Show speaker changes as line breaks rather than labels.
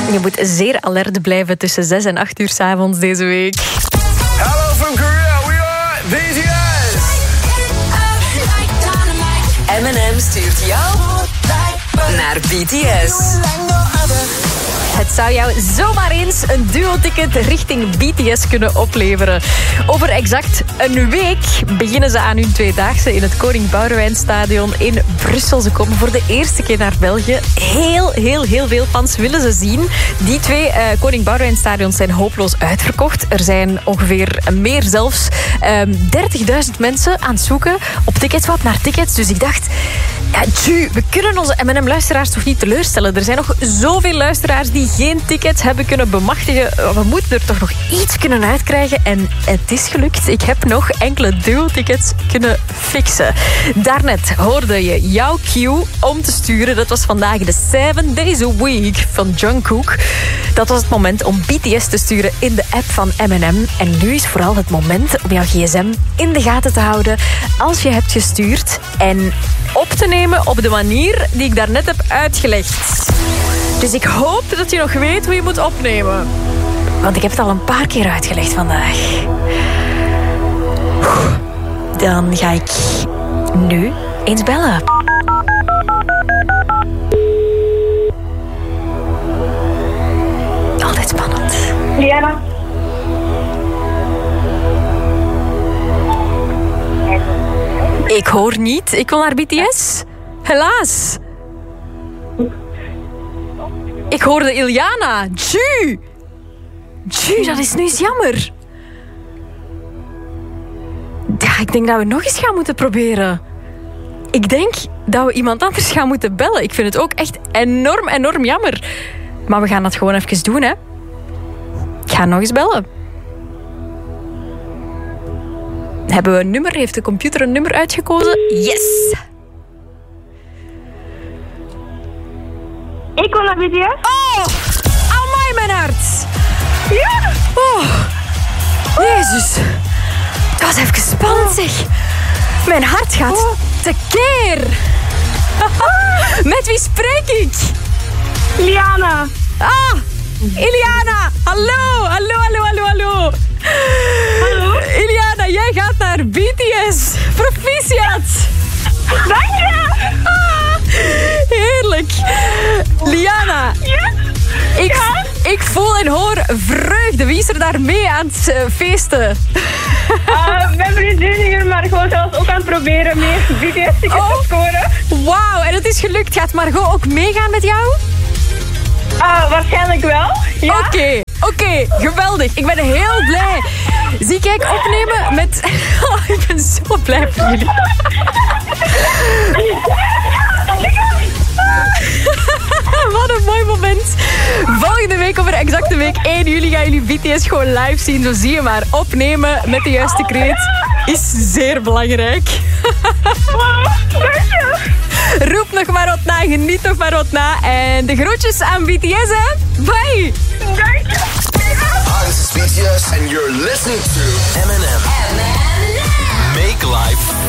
Je moet zeer alert blijven tussen 6 en 8 uur 's avonds deze week.
Hello from Korea, we are BTS!
M&M stuurt jou naar BTS.
Het zou jou zomaar eens een duo-ticket richting BTS kunnen opleveren. Over exact een week beginnen ze aan hun tweedaagse in het Koning Boudewijnstadion in Brussel. Ze komen voor de eerste keer naar België. Heel veel fans willen ze zien. Die twee Koning Boudewijnstadions zijn hopeloos uitverkocht. Er zijn ongeveer meer zelfs 30.000 mensen aan het zoeken op Ticketswap naar tickets. Dus ik dacht, ja, we kunnen onze M&M-luisteraars toch niet teleurstellen. Er zijn nog zoveel luisteraars die geen tickets hebben kunnen bemachtigen. We moeten er toch nog iets kunnen uitkrijgen. En het is gelukt. Ik heb nog enkele duo-tickets kunnen fixen. Daarnet hoorde je jouw cue om te sturen. Dat was vandaag de 7 Days a Week van Jungkook. Dat was het moment om BTS te sturen in de app van M&M. En nu is vooral het moment om jouw gsm in de gaten te houden als je hebt gestuurd. En op te nemen op de manier die ik daarnet heb uitgelegd. Dus ik hoop dat je nog weet hoe je moet opnemen. Want ik heb het al een paar keer uitgelegd vandaag. Dan ga ik nu eens bellen. Altijd spannend.
Liana.
Ik hoor niet. Ik wil naar BTS. Helaas. Ik hoorde Iliana. Ju, dat is nu eens jammer. Ja, ik denk dat we nog eens gaan moeten proberen. Ik denk dat we iemand anders gaan moeten bellen. Ik vind het ook echt enorm jammer. Maar we gaan dat gewoon even doen, hè. Ik ga nog eens bellen. Hebben we een nummer? Heeft de computer een nummer uitgekozen? Yes!
Ik wil naar BTS.
Oh! Amai, mijn hart!
Ja!
Oh! Jezus! Dat was even spannend, zeg. Mijn hart gaat tekeer. Met wie spreek ik?
Liana.
Ah! Iliana! Hallo!
Hallo.
Iliana, jij gaat naar BTS. Proficiat!
Dank je.
Heerlijk. Liana.
Ja?
Ik voel en hoor vreugde. Wie is er daar mee aan het feesten?
Mijn vriendin hier, maar gewoon zelfs ook aan het proberen meer BTS-tickets te scoren.
Wauw, en het is gelukt. Gaat Margot ook meegaan met jou?
Waarschijnlijk wel. Ja?
Oké, geweldig. Ik ben heel blij. Zie, kijk, opnemen met... Oh, ik ben zo blij voor jullie. Wat een mooi moment. Volgende week, over exacte week 1 juli, gaan jullie BTS gewoon live zien. Zo zie je maar. Opnemen met de juiste kreet is zeer belangrijk.
Dank je.
Roep nog maar wat na, geniet nog maar wat na. En de groetjes aan BTS, hè. Bye.
Dank je.
Hi, this is BTS and you're listening to M&M. Make life